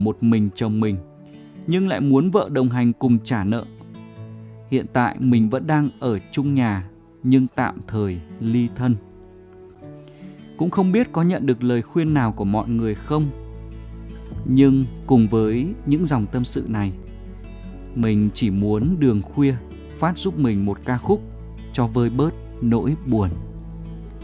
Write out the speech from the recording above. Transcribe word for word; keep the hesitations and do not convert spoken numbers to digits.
một mình chồng mình, nhưng lại muốn vợ đồng hành cùng trả nợ. Hiện tại mình vẫn đang ở chung nhà, nhưng tạm thời ly thân. Cũng không biết có nhận được lời khuyên nào của mọi người không. Nhưng cùng với những dòng tâm sự này, mình chỉ muốn Đường Khuya phát giúp mình một ca khúc cho vơi bớt nỗi buồn.